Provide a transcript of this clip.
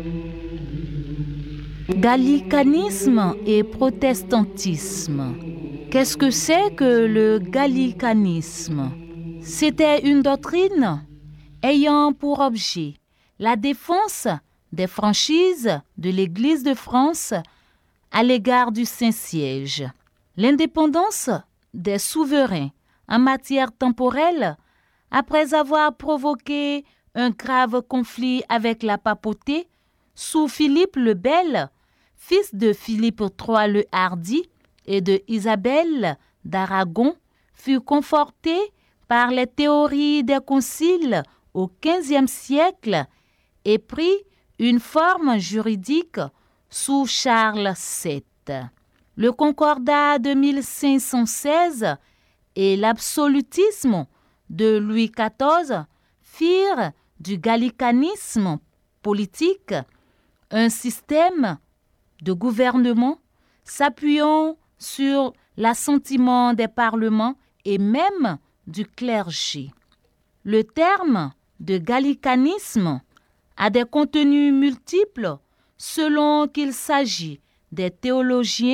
Gallicanisme et protestantisme. Qu'est-ce que c'est que le gallicanisme? C'était une doctrine ayant pour objet la défense des franchises de l'Église de France à l'égard du Saint-Siège, l'indépendance des souverains en matière temporelle après avoir provoqué un grave conflit avec la papauté sous Philippe le Bel, fils de Philippe III le Hardi et de Isabelle d'Aragon, fut conforté par les théories des conciles au XVe siècle et prit une forme juridique sous Charles VII. Le Concordat de 1516 et l'absolutisme de Louis XIV firent du gallicanisme politique un système de gouvernement s'appuyant sur l'assentiment des parlements et même du clergé. Le terme de gallicanisme a des contenus multiples selon qu'il s'agit des théologiens